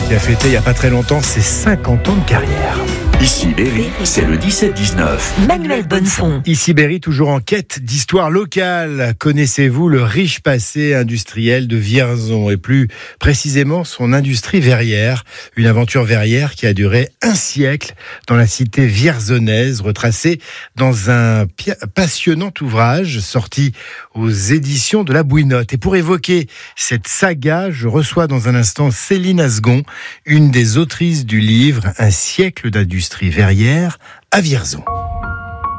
qui a fêté il n'y a pas très longtemps ses 50 ans de carrière. Ici Berry, c'est le 17-19. Manuel Bonnefond. Ici Berry, toujours en quête d'histoire locale. Connaissez-vous le riche passé industriel de Vierzon et plus précisément son industrie verrière? Une aventure verrière qui a duré un siècle dans la cité vierzonnaise, retracée dans un passionnant ouvrage sorti aux éditions de la Bouinotte. Et pour évoquer cette saga, je reçois dans un instant Céline Asgon, une des autrices du livre Un siècle d'industrie verrière à Vierzon.